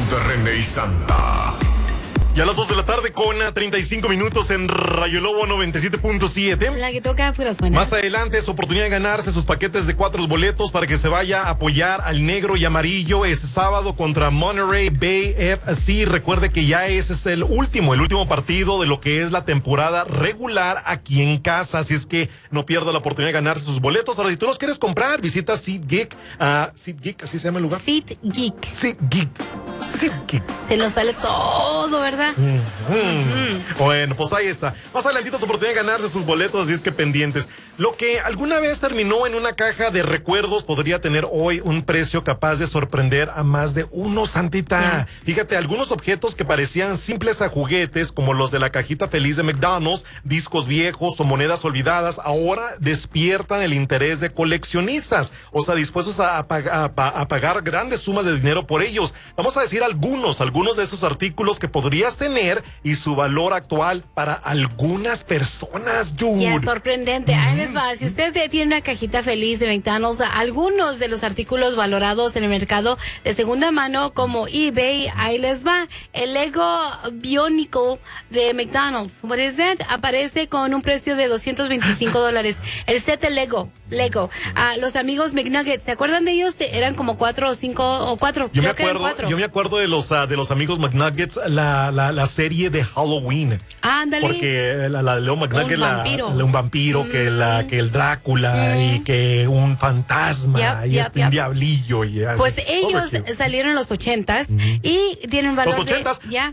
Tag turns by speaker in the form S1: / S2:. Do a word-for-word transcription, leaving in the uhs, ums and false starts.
S1: de René y Santa.
S2: Y a las dos de la tarde con treinta y cinco minutos en Rayo Lobo noventa y siete punto siete.
S3: La que toca puras buenas.
S2: Más adelante su oportunidad de ganarse sus paquetes de cuatro boletos para que se vaya a apoyar al negro y amarillo este sábado contra Monterey Bay F C. Recuerde que ya ese es el último, el último partido de lo que es la temporada regular aquí en casa. Así es que no pierda la oportunidad de ganarse sus boletos. Ahora, si tú los quieres comprar, visita SeatGeek. Uh, SeatGeek, así se llama el lugar.
S3: SeatGeek.
S2: SeatGeek. SeatGeek.
S3: Se nos sale todo, ¿verdad?
S2: Mm, mm. Mm. Bueno, pues ahí está. Más adelantito su oportunidad de ganarse sus boletos, así es que pendientes. Lo que alguna vez terminó en una caja de recuerdos podría tener hoy un precio capaz de sorprender a más de uno, Santita. Yeah. Fíjate, algunos objetos que parecían simples a juguetes, como los de la cajita feliz de McDonald's, discos viejos o monedas olvidadas, ahora despiertan el interés de coleccionistas, o sea, dispuestos a, a, a, a pagar grandes sumas de dinero por ellos. Vamos a decir algunos, algunos de esos artículos que podrías tener y su valor actual para algunas personas, Jude.
S3: Ya, sorprendente. Ahí les va. Si usted tiene una cajita feliz de McDonald's, algunos de los artículos valorados en el mercado de segunda mano como eBay, ahí les va. El Lego Bionicle de McDonald's. What is that? Aparece con un precio de doscientos veinticinco dólares. El set de Lego. Lego. Uh, los amigos McNuggets, ¿se acuerdan de ellos? Eran como cuatro o cinco o cuatro.
S2: Yo
S3: Creo
S2: me acuerdo,
S3: que eran cuatro.
S2: yo me acuerdo de los uh, de los amigos McNuggets, la, la, la serie de Halloween.
S3: Ándale.
S2: Porque la, la Leo McNugget,
S3: un
S2: la,
S3: vampiro,
S2: la, un vampiro mm. que la que el Drácula mm. y que un fantasma
S3: yep,
S2: y
S3: yep,
S2: este
S3: yep.
S2: un diablillo. Y
S3: pues ellos salieron en los ochentas mm. y tienen valor
S2: los ochentas.
S3: de, ya.